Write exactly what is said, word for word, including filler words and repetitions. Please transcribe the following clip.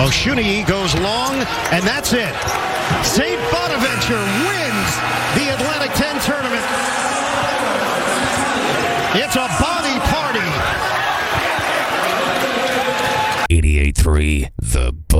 Oshuni goes long, and that's it. Saint Bonaventure wins the Atlantic ten tournament. It's a body party. eighty-eight point three The